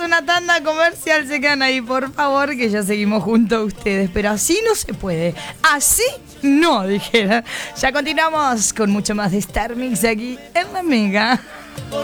una tanda comercial, se quedan ahí, por favor, que ya seguimos junto a ustedes. Pero así no se puede. Así no, dijera. Ya continuamos con mucho más de Star Mix aquí en La Mega.